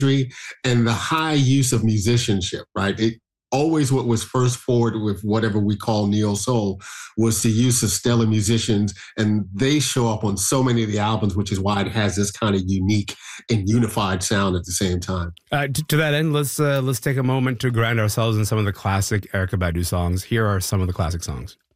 and the high use of musicianship, right? It always what was first forward with whatever we call neo soul was the use of stellar musicians, and they show up on so many of the albums, which is why it has this kind of unique and unified sound at the same time. To that end, let's take a moment to ground ourselves in some of the classic Erykah Badu songs. Here are some of the classic songs.